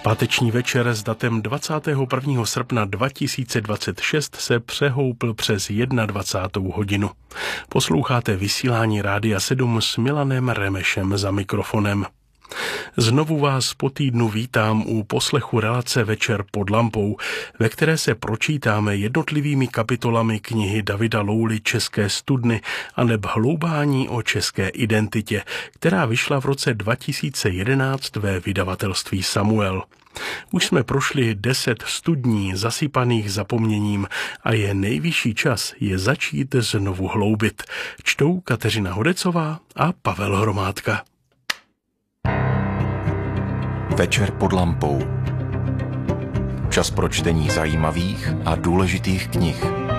Páteční večer s datem 21. srpna 2026 se přehoupl přes 21. hodinu. Posloucháte vysílání Rádia 7 s Milanem Remešem za mikrofonem. Znovu vás po týdnu vítám u poslechu relace Večer pod lampou, ve které se pročítáme jednotlivými kapitolami knihy Davida Louly České studny aneb Hloubání o české identitě, která vyšla v roce 2011 ve vydavatelství Samuel. Už jsme prošli 10 studní zasypaných zapomněním a je nejvyšší čas je začít znovu hloubit. Čtou Kateřina Hodecová a Pavel Hromádka. Večer pod lampou. Čas pro čtení zajímavých a důležitých knih.